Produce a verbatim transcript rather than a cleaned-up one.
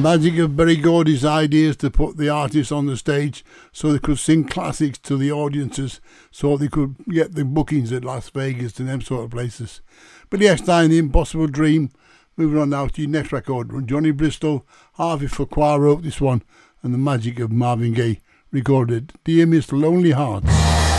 magic of Berry Gordy's ideas to put the artists on the stage so they could sing classics to the audiences, so they could get the bookings at Las Vegas and them sort of places. Billy Eckstine, The Impossible Dream. Moving on now to your next record from Johnny Bristol. Harvey Fuqua wrote this one, and the magic of Marvin Gaye recorded Dear Miss Lonely Hearts.